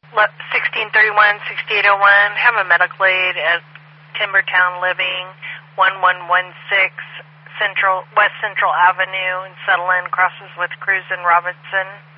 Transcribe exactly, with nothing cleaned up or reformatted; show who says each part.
Speaker 1: sixteen thirty-one, sixty-eight oh one. Have a medical aid at Timbertown Living, one one one six Central West Central Avenue in Sutherland, crosses with Cruz and Robinson.